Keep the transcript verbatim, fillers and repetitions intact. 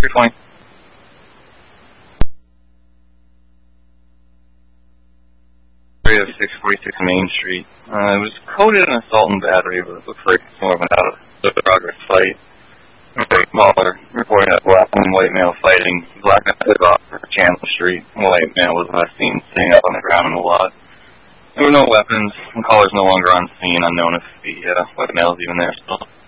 three twenty. Area of six forty-six Main Street. Uh, it was coded an assault and battery, but it looks like it's more of an out of progress fight. Smaller, reporting a black and white male fighting. Black man live off Chandler Street. White male was last seen sitting up on the ground in the lot. There were no weapons, and callers no longer on scene. Unknown if the uh, white male is even there still.